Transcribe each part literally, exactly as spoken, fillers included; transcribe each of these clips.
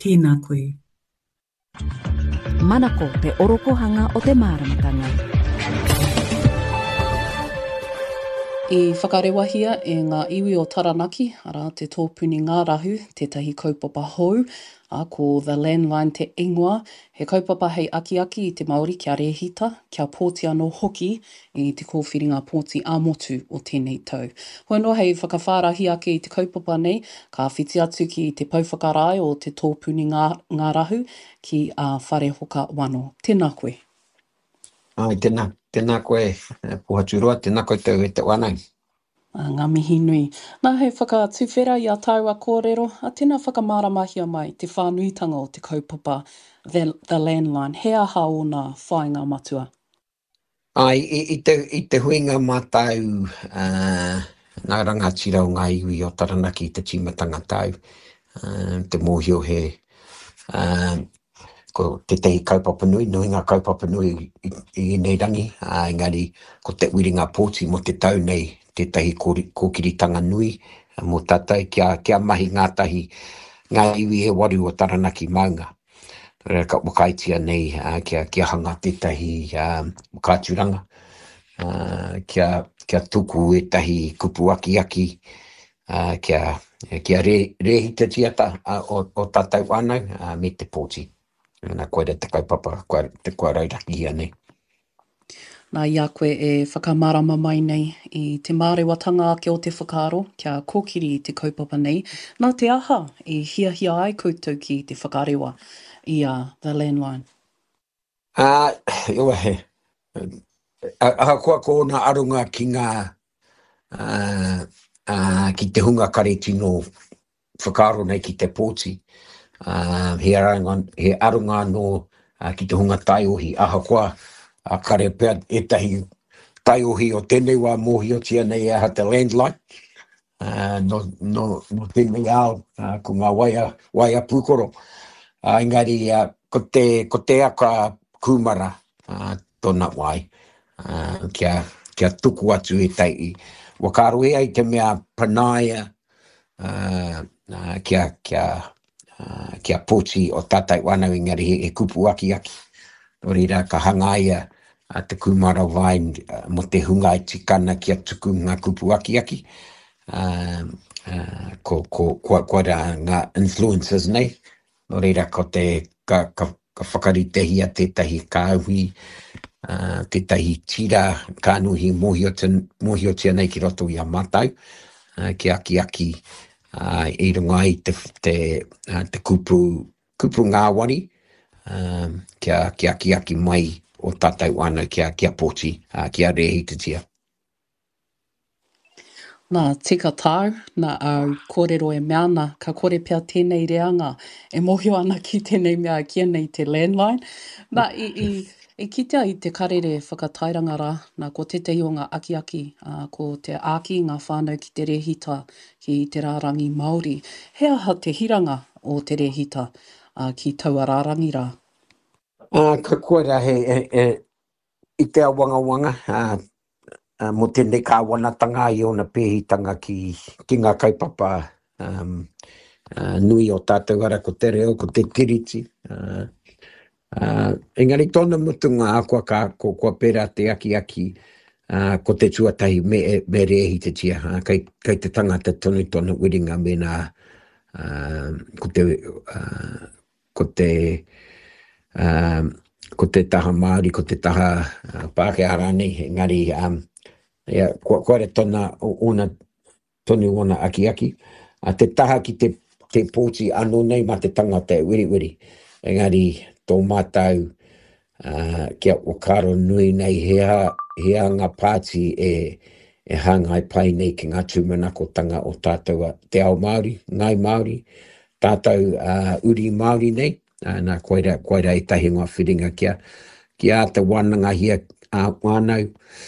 Tēnā koe. Manako te orokohanga o te māramatanga. I whakarewahia e ngā iwi o Taranaki, ara te tōpuni ngā rahu, tētahi kaupapa hou, a ko The Landline te ingoa, he kaupapa hei aki aki i te Māori kia rehita, kia pōti anō hoki i te kōwhiringa pōti ā-motu o tēnei tau. Hoi noa hei whakawhārahi ake i te kaupapa nei, ka whiti atu ki te pauwhakarai o te tōpuni ngā, ngā rahu ki a Whare Hoka Wano. Tēnā koe. Ai, tēnā, tēnā koe, puhaturua, tēnā koe tau e te wanai. Uh, ngā mihi nui. Nā hei whakatuwhera i a taua kōrero, a tēnā whakamaramahia mai te whānuitanga o te kaupapa The, the Landline. He aha o nā whāinga matua? Ai, i, i, te, i te huinga mātau, uh, ngā rangatira o ngā iwi o Taranaki i te timatanga tau, uh, te mōhio he, uh, ko te tehi kaupapa nui, nui ngā kaupapa nui i, i nei rangi, uh, engari ko te wiringa pōti mo te tau nei, te tehi kōkiritanga nui, uh, mo tātai kia, kia mahi ngā tahi, ngā iwi e waru o Taranaki maunga. Rea ka wakaitia nei, uh, kia, kia hanga te tahi uh, kāturanga, uh, kia, kia tuku e tahi kupu aki aki, uh, kia, kia re, rehita tiata uh, o, o tātai wānau uh, me te pōti. Nā koe te kaupapa, koe te koe rairaki ia nei. Nā ia koe e whakamarama mai nei i te mārewatanga ake o te whakaaro, kia kōkiri i te kaupapa nei. Nā te aha i hia hia ai koutou ki te whakarewa i a The Landline. Ah, uh, iwa he. Aha koa ko nā arunga ki ngā, uh, uh, ki te hunga kare tino whakaaro nei ki te pōti. Uh, he, arunga, he arunga no uh, ki te hunga taiohi. Aha koa uh, kare pēr e tahi taiohi o tēnei wā mōhi o tia nei aha te Landline. Uh, no, no, no tēnei ao uh, ko ngā waia, waia pūkoro. Uh, engari, uh, ko, te, ko te aka kumara uh, tōna wai. Uh, kia, kia tuku atu e tai i. Wakaro e ai te mea panaia uh, uh, kia, kia, Uh, kia pōti o tātai wānau engari he, he kupu aki aki. Nō reira ka hangaia uh, te kumara vai uh, mo te hunga i tikana kia tuku ngā kupu aki aki. Uh, uh, ko, ko, ko, ko ra ngā influencers nei. Nō reira ko te ka, ka, ka whakaritehi a tētahi kāhui, uh, tētahi tira kānuhi mohi o, ten, mohi o tia nei ki roto i a mātau. Uh, ki aki aki. Uh, i runga i te, te, uh, te kupu, kupu ngāwari, um, kia, kia ki aki mai o tātou wana kia, kia pōti, uh, kia rehi te tia. Nā tika tāu, nā au kōrero e mea nā ka kore pia tēnei reanga e mohio ana ki tēnei mea kia nei te Landline. Nā i, i, i kitea i te karere whakatairanga rā, nā ko te te o ngā aki aki, uh, ko te āki ngā whānau ki te rehita ki te rārangi Māori. He aha te hiranga o te rehita uh, ki taua rārangi rā? Uh, ka koera he, e, e, i te awanga wanga, uh, uh, mo tēnei ka wanatanga i ona pēhitanga ki, ki ngā kaupapa um, uh, nui o tātou ara ko te reo, ko te tiriti. Uh, uh, engari tōna mutunga a kua ka, ko kua pera te aki aki, uh, ko te tuatahi me, me rehi te tia. Uh, kei, kei te tangata tonu tonu wiringa me nā, uh, ko te, uh, ko te, uh, ko te taha Māori, ko te taha uh, Pākehā rānei, engari, um, yeah, kua, kua re tona o una, tonu ona aki aki. Uh, te taha ki te, te pōti anō nei ma te tangata e wiri wiri. Engari, tō mātau uh, kia okaro nui nei hea, hea ngā pāti e, e hangai pai nei ki ngā tūmanakotanga o tātou te ao Māori, ngai Māori, tātou uh, uri Māori nei, uh, nā koira, koira e tahi ngā whiringa kia, kia te wānanga hia a uh, wānau,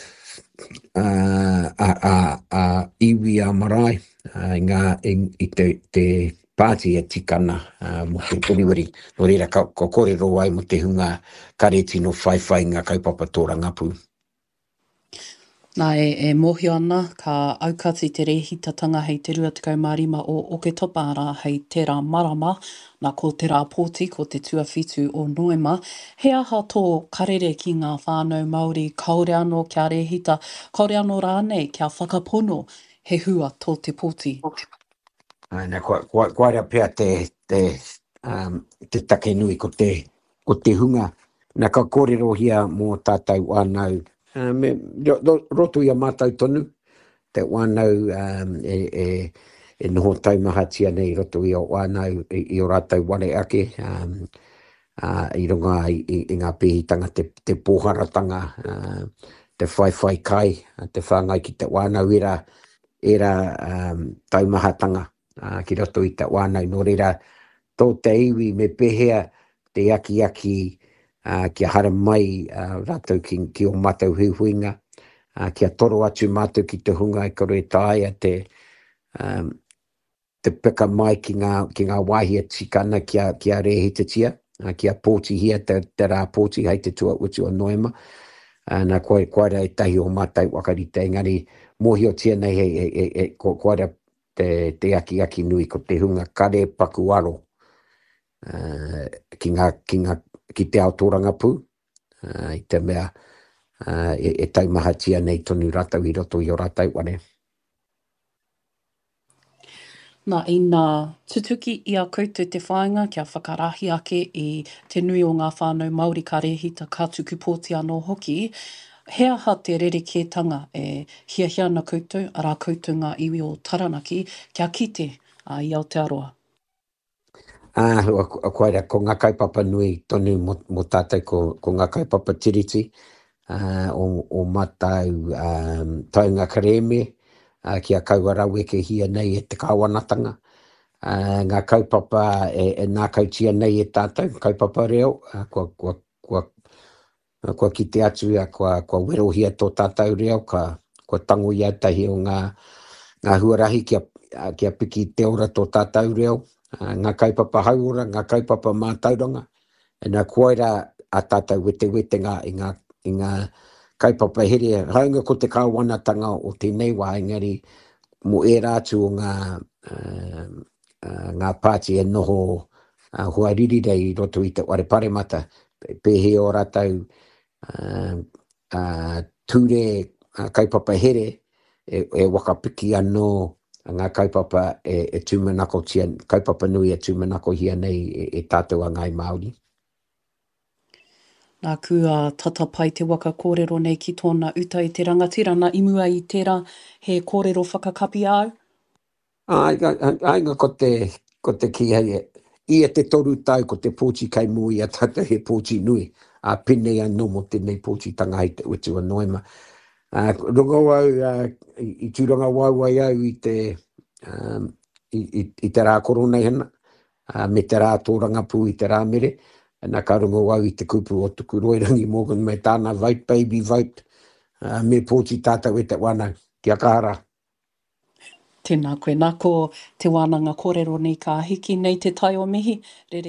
uh, a, a, a iwi a marae, uh, ngā, i, i te, te pāti e tikana uh, mo te puriwiri. Nō reira ka, ka kōrero ai mo te hunga kare tino whaiwhai ngā kaupapa tōra ngapu. Nā e, e mohio ana ka aukati te rehitatanga hei te rua tekau mā rima o Oke Topara hei tērā marama, nā ko tērā pōti ko te tuawhitu o Noema. He aha tō karere ki ngā whānau Māori, kaore anō kia rehita, kaore anō rānei kia whakapono he hua tō te pōti. Ana, kua, kua, kua rea pia te, te, um, te take nui ko te, ko te hunga. Nā ka kōrero hia mō tātou wānau. Uh, me, ro, ro, roto ia mātou tonu, te wānau um, e, e, e noho taumahatia nei roto i o wānau i, i o rātou wale ake, um, uh, i runga i, i, i ngā pihitanga, te, te pōharatanga, uh, te whai-whai kai, uh, te whāngai ki te wānau era, era um, taumahatanga uh, ki roto i te wānau. Nō reira, tō te iwi me pehea te aki-aki uh, kia hara mai uh, rātou ki, ki o mātou huihuinga, uh, kia toro atu mātou ki te hunga e kore tāia te, um, te peka mai ki ngā, ki ngā wāhia tikana kia, kia rehitatia, uh, kia pōti hia te, te rā pōti hei te tua utu o Noema. Uh, nā koe koera e tahi o mātou wakarite, engari mohio tia nei he, he, he, he ko, koera te, te aki-aki nui ko te hunga kare paku aro. Uh, ki, ngā, ki, ngā, ki te ao tōranga pū, uh, i te mea uh, e, e taumahatia nei tonu rātau i roto i o rātau wane. Nā i nā tutuki i a koutou te whāinga kia whakarahi ake i te nui o ngā whānau Māori ka rehita ka tuku pōti anō hoki. He aha te rerekētanga e hiahia na koutou, arā koutou ngā iwi o Taranaki, kia kite uh, i Aotearoa. Ah, uh, koera, ko ngā kaupapa nui tonu mo, mo tātou ko, ko ngā kaupapa tiriti uh, o, o mātou um, taunga kareme, uh, kia kauarau eke hia nei e te kāwanatanga. Uh, ngā kaupapa e, e nā kautia nei e tātou, kaupapa reo, uh, kua, kua, kua, kua ki te atu a kua, kua werohia tō tātou reo, ka, kua tango i tahi o ngā, ngā huarahi kia, kia piki te ora tō tātou reo. Uh, ngā kaupapa hauora, ngā kaupapa mātauranga, e nā koera a tātou wete wete ngā i ngā, i ngā kaupapa here. Haunga ko te kāwanatanga o tēnei wā, engari mo e rātu o ngā, uh, uh, ngā pāti e noho uh, huariri rei roto i te ware paremata, pehe o rātou uh, uh, ture uh, kaupapa here e, e wakapiki anō ngā kaupapa e, e tūmanako tia, kaupapa nui e tūmanako hia nei e, e tātou a ngai Māori. Nā kua tatapai te waka kōrero nei ki tōna uta i te rangatira, nā imua i tērā he kōrero whakakapi au? Ai, ai, ngā ko te, ko te ki hei, i e te toru tau ko te pōti kai mui a tata he pōti nui, a pinei anō mo tēnei pōti tanga hei te utu a Noema. Uh, runga wau, uh, i, i tūranga wauai au i te, um, i, i, i te rā korona hena, uh, me te rā tōranga pū i te rā mere, nā ka runga wau i te kupu o tuku roirangi Morgan me tāna vote, baby vote, uh, me pōti tātou e te wana, kia kāra. Tēnā koe, nā ko te wānanga kōrero nei ka hiki nei te tai o mihi. Rere